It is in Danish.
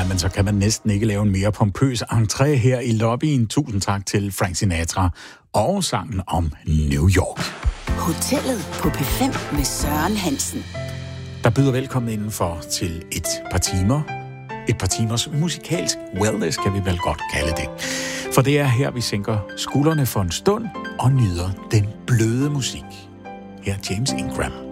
Ja, men så kan man næsten ikke lave en mere pompøs entré her i lobbyen. Tusind tak til Frank Sinatra og sangen om New York. Hotellet på P5 med Søren Hansen. Der byder velkommen indenfor til et par timer. Et par timers musikalsk wellness, kan vi vel godt kalde det. For det er her, vi sænker skuldrene for en stund og nyder den bløde musik. Her er James Ingram.